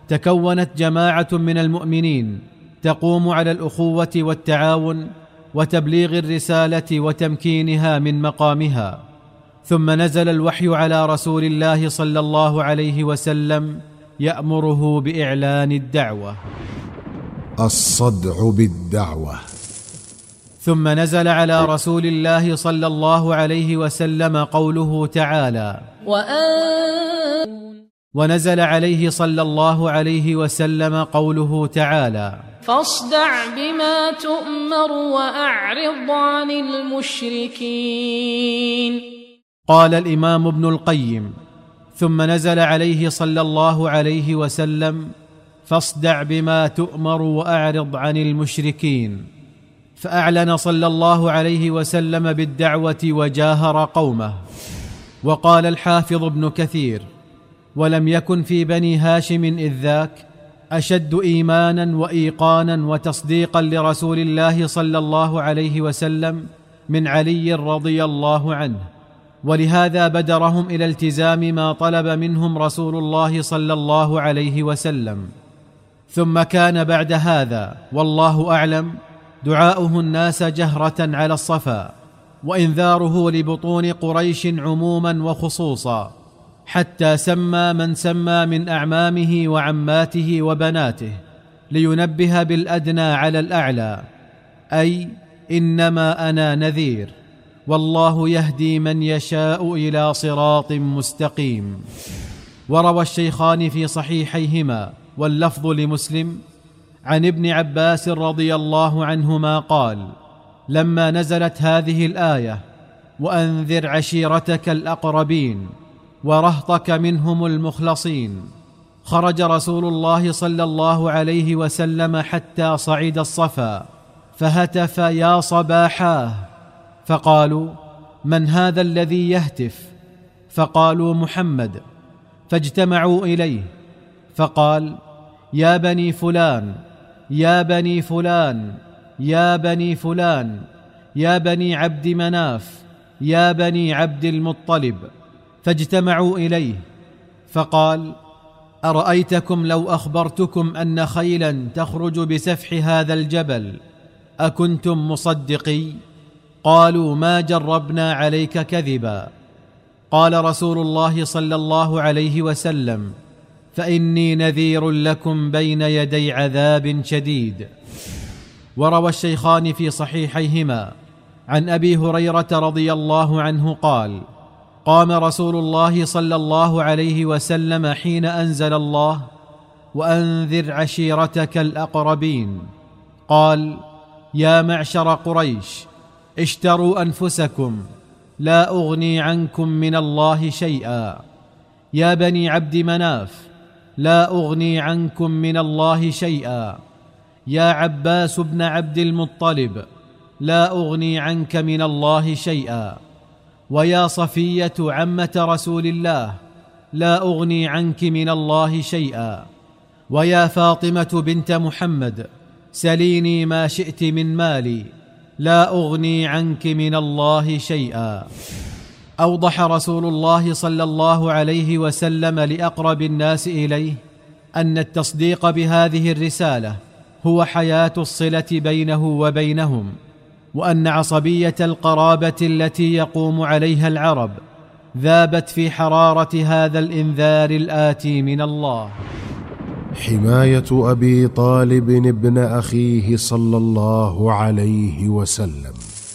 تكونت جماعة من المؤمنين تقوم على الأخوة والتعاون وتبليغ الرسالة وتمكينها من مقامها. ثم نزل الوحي على رسول الله صلى الله عليه وسلم يأمره بإعلان الدعوة. الصدع بالدعوة. ثم نزل على رسول الله صلى الله عليه وسلم قوله تعالى: ونزل عليه صلى الله عليه وسلم قوله تعالى: فاصدع بما تؤمر وأعرض عن المشركين. قال الإمام ابن القيم: ثم نزل عليه صلى الله عليه وسلم: فاصدع بما تؤمر وأعرض عن المشركين، فأعلن صلى الله عليه وسلم بالدعوة وجاهر قومه. وقال الحافظ ابن كثير: ولم يكن في بني هاشم إذ ذاك أشد إيمانا وإيقانا وتصديقا لرسول الله صلى الله عليه وسلم من علي رضي الله عنه، ولهذا بدرهم إلى التزام ما طلب منهم رسول الله صلى الله عليه وسلم. ثم كان بعد هذا والله أعلم دعاؤه الناس جهرة على الصفا، وإنذاره لبطون قريش عموما وخصوصا، حتى سمى من سمى من أعمامه وعماته وبناته لينبه بالأدنى على الأعلى، أي إنما أنا نذير، والله يهدي من يشاء إلى صراط مستقيم. وروى الشيخان في صحيحيهما واللفظ لمسلم عن ابن عباس رضي الله عنهما قال: لما نزلت هذه الآية: وأنذر عشيرتك الأقربين ورهطك منهم المخلصين، خرج رسول الله صلى الله عليه وسلم حتى صعد الصفا فهتف: يا صباحاه! فقالوا: من هذا الذي يهتف؟ فقالوا: محمد. فاجتمعوا إليه فقال: يا بني فلان، يا بني فلان، يا بني فلان، يا بني عبد مناف، يا بني عبد المطلب. فاجتمعوا إليه فقال: أرأيتكم لو أخبرتكم أن خيلا تخرج بسفح هذا الجبل أكنتم مصدقي؟ قالوا: ما جربنا عليك كذبا. قال رسول الله صلى الله عليه وسلم: فإني نذير لكم بين يدي عذاب شديد. وروى الشيخان في صحيحيهما عن أبي هريرة رضي الله عنه قال: قام رسول الله صلى الله عليه وسلم حين أنزل الله: وأنذر عشيرتك الأقربين، قال: يا معشر قريش، اشتروا أنفسكم، لا أغني عنكم من الله شيئا. يا بني عبد مناف، لا أغني عنكم من الله شيئا. يا عباس بن عبد المطلب، لا أغني عنك من الله شيئا. ويا صفية عمة رسول الله، لا أغني عنك من الله شيئا. ويا فاطمة بنت محمد، سليني ما شئت من مالي، لا أغني عنك من الله شيئا. أوضح رسول الله صلى الله عليه وسلم لأقرب الناس إليه أن التصديق بهذه الرسالة هو حياة الصلة بينه وبينهم، وأن عصبية القرابة التي يقوم عليها العرب ذابت في حرارة هذا الإنذار الآتي من الله. حماية أبي طالب ابن أخيه صلى الله عليه وسلم.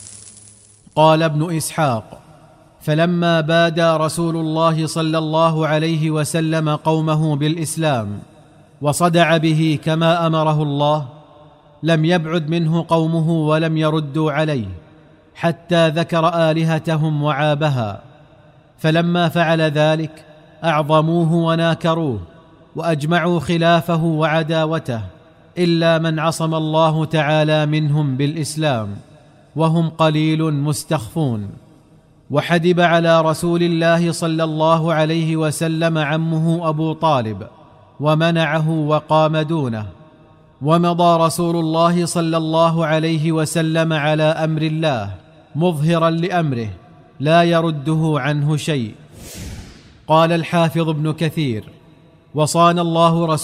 قال ابن إسحاق: فلما بادى رسول الله صلى الله عليه وسلم قومه بالإسلام وصدع به كما أمره الله، لم يبعد منه قومه ولم يردوا عليه حتى ذكر آلهتهم وعابها، فلما فعل ذلك أعظموه وناكروه وأجمعوا خلافه وعداوته، إلا من عصم الله تعالى منهم بالإسلام، وهم قليل مستخفون. وحدب على رسول الله صلى الله عليه وسلم عمه أبو طالب ومنعه وقام دونه، ومضى رسول الله صلى الله عليه وسلم على أمر الله مظهرا لأمره لا يرده عنه شيء. قال الحافظ ابن كثير: وصان الله رسول